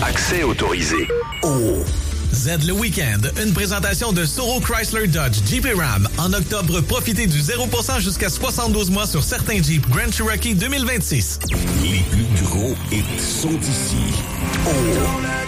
Accès autorisé. Oh! Z le Week-end, une présentation de Soro Chrysler Dodge Jeep et Ram. En octobre, profitez du 0% jusqu'à 72 mois sur certains Jeep Grand Cherokee 2026. Les plus gros hits sont ici. Oh!